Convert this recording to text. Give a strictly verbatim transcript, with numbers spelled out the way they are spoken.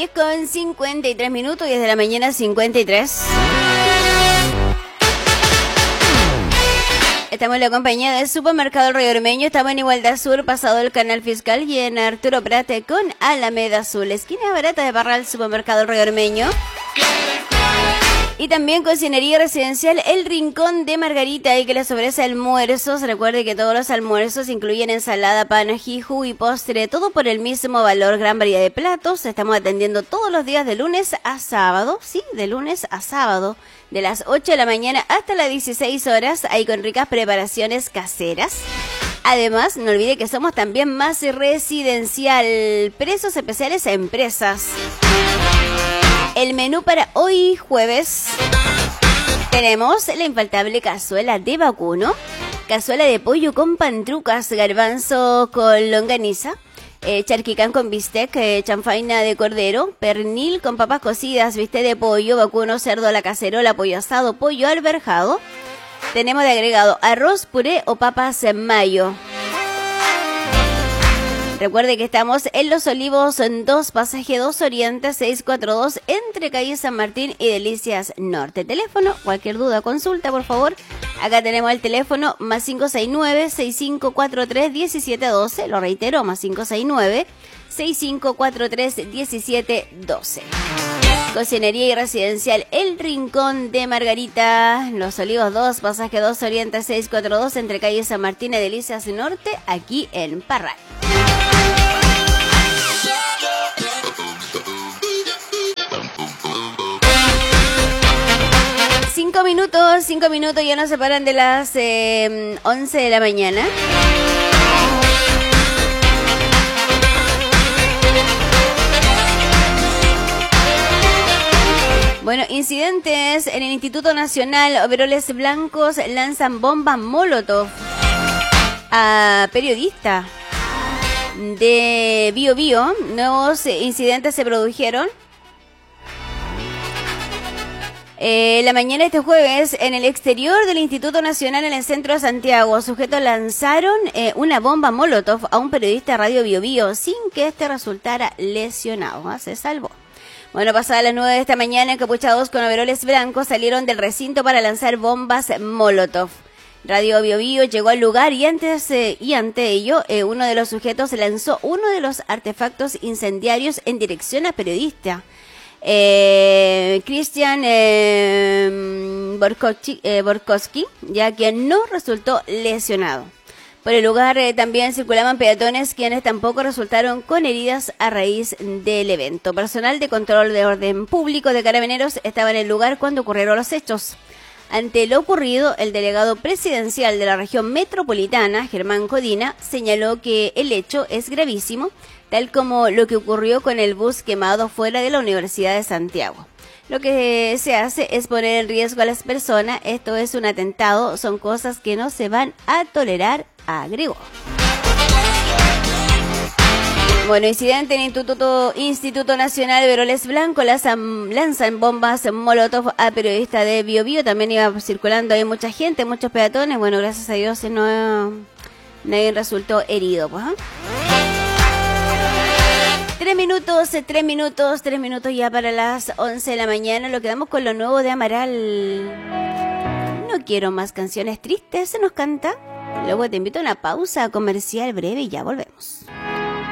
diez con cincuenta y tres minutos, diez de la mañana, cincuenta y tres. Estamos en la compañía del Supermercado El Río Ormeño. Estamos en Igualdad Sur, pasado el Canal Fiscal, y en Arturo Prate con Alameda Azul. Esquina barata de Parral, Supermercado El Río Ormeño. Y también cocinería residencial El Rincón de Margarita, ahí que les ofrece almuerzos. Recuerde que todos los almuerzos incluyen ensalada, pan, ají, jugo y postre, todo por el mismo valor, gran variedad de platos. Estamos atendiendo todos los días de lunes a sábado, sí, de lunes a sábado, de las ocho de la mañana hasta las dieciséis horas, ahí con ricas preparaciones caseras. Además, no olvide que somos también más residencial, precios especiales a empresas. El menú para hoy jueves, tenemos la infaltable cazuela de vacuno, cazuela de pollo con pantrucas, garbanzo con longaniza, eh, charquicán con bistec, eh, chanfaina de cordero, pernil con papas cocidas, bistec de pollo, vacuno, cerdo a la cacerola, pollo asado, pollo alberjado. Tenemos de agregado arroz, puré o papas en mayo. Recuerde que estamos en Los Olivos, en dos, pasaje dos Oriente, seiscientos cuarenta y dos, entre calle San Martín y Delicias Norte. Teléfono, cualquier duda, consulta, por favor. Acá tenemos el teléfono más cinco seis nueve, seis cinco cuatro tres, uno siete uno dos. Lo reitero, más cinco seis nueve, seis cinco cuatro tres, uno siete uno dos. Cocinería y residencial El Rincón de Margarita, Los Olivos dos, pasaje dos Oriente, seiscientos cuarenta y dos, entre calle San Martín y Delicias Norte, aquí en Parral. Cinco minutos, cinco minutos, ya nos separan de las eh, once de la mañana. Bueno, incidentes en el Instituto Nacional. Overoles blancos lanzan bomba Molotov a periodista de Bio Bio. Nuevos incidentes se produjeron Eh, la mañana de este jueves, en el exterior del Instituto Nacional, en el centro de Santiago, sujetos lanzaron eh, una bomba Molotov a un periodista de Radio Bio Bio sin que este resultara lesionado. ¿eh? Se salvó. Bueno, pasada las nueve de esta mañana, encapuchados con overoles blancos salieron del recinto para lanzar bombas Molotov. Radio Bio Bio llegó al lugar y antes eh, y ante ello, eh, uno de los sujetos lanzó uno de los artefactos incendiarios en dirección al periodista. Eh, Cristian eh, Borkowski, eh, Borkowski, ya que no resultó lesionado. Por el lugar eh, también circulaban peatones quienes tampoco resultaron con heridas a raíz del evento. Personal de control de orden público de Carabineros estaba en el lugar cuando ocurrieron los hechos. Ante lo ocurrido, el delegado presidencial de la región metropolitana, Germán Codina, señaló que el hecho es gravísimo, tal como lo que ocurrió con el bus quemado fuera de la Universidad de Santiago. Lo que se hace es poner en riesgo a las personas, esto es un atentado, son cosas que no se van a tolerar, agregó. Bueno, incidente en el Instituto, Instituto Nacional de Overoles Blanco, lanzan, lanzan bombas Molotov a periodista de Bio Bio, también iba circulando ahí mucha gente, muchos peatones, bueno, gracias a Dios no, nadie resultó herido, pues, ¿eh? Tres minutos, tres minutos, tres minutos ya para las once de la mañana. Lo quedamos con lo nuevo de Amaral. No quiero más canciones tristes, se nos canta. Luego te invito a una pausa comercial breve y ya volvemos.